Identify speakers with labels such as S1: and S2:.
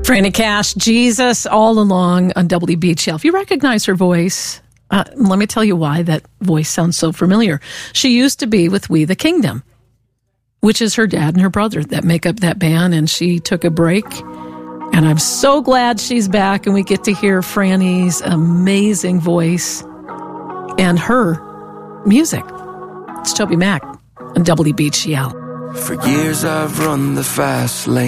S1: Franny Cash, Jesus All Along on WBHL. If you recognize her voice, let me tell you why that voice sounds so familiar. She used to be with We the Kingdom, which is her dad and her brother that make up that band, and she took a break. And I'm so glad she's back, and we get to hear Franny's amazing voice and her music. It's Toby Mac on WBHL.
S2: For years I've run the fast lane.